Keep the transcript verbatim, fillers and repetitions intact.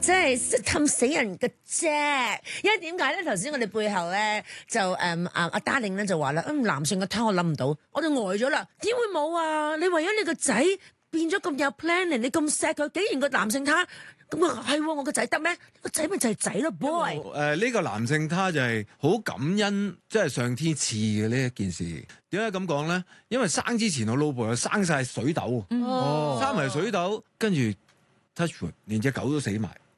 即係氹死人嘅啫，因為點解咧？頭先我哋背後咧就誒阿阿 Darling 咧就話啦，嗯男性嘅他我諗唔到，我就呆咗啦。點會冇啊？你為咗你個仔變咗咁有 planning，你咁錫佢，竟然個男性他咁啊係喎，我個仔得咩？個仔咪就係仔咯 ，boy。 誒、呃、呢、呢個男性他就係好感恩，即係上天賜嘅呢一件事。點解咁講咧？因為生之前我老婆又生晒水痘， 哦， 生埋水痘，跟住 touch wood 連隻狗都死埋。